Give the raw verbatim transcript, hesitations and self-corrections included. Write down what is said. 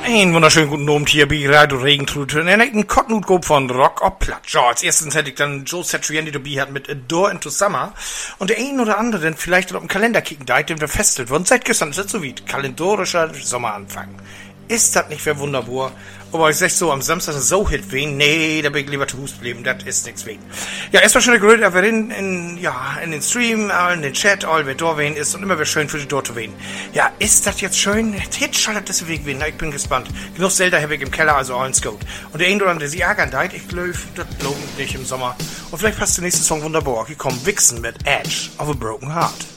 Einen wunderschönen guten Abend hier bei Radio Regentrute. Und ein Kottnut von Rock ob Platt. Ja, als erstes hätte ich dann Joe Satriani dabei hat mit A Door into Summer. Und der ein oder andere, den vielleicht auf den Kalender kicken, da den wir feststellt worden. Seit gestern ist das so wie kalendarischer Sommeranfang. Ist das nicht für wunderbar? Aber ich sag so, am Samstag ist so Hit wen. Nee, da bin ich lieber zu Hause geblieben. Das ist nix wen. Ja, erstmal schon eine Größe, aber in, in, ja, in den Stream, in den Chat, all wer da wen ist und immer wieder schön für die dort zu wen. Ja, ist das jetzt schön? Hit schaltet das Weg wen. Na, ich bin gespannt. Genug Zelda habe ich im Keller, also alles gut. Und der ein oder andere, sie ärgern deit, ich glaube, das lohnt nicht im Sommer. Und vielleicht passt der nächste Song wunderbar. Hier kommt Vixen mit Edge of a Broken Heart.